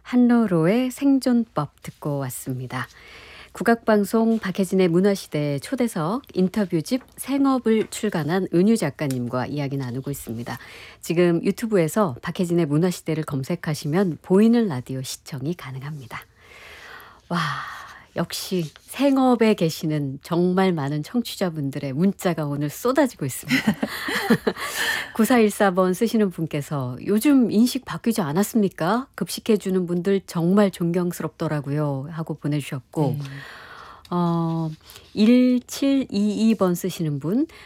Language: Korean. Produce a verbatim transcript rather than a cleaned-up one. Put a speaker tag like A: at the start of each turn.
A: 한로로의 생존법 듣고 왔습니다. 국악방송 박혜진의 문화시대 초대석 인터뷰집 생업을 출간한 은유 작가님과 이야기 나누고 있습니다. 지금 유튜브에서 박혜진의 문화시대를 검색하시면 보이는 라디오 시청이 가능합니다. 와, 역시 생업에 계시는 정말 많은 청취자분들의 문자가 오늘 쏟아지고 있습니다. 구사일사 번 쓰시는 분께서 요즘 인식 바뀌지 않았습니까? 급식해주는 분들 정말 존경스럽더라고요 하고 보내주셨고
B: 네.
A: 어, 일칠이이 번 쓰시는 분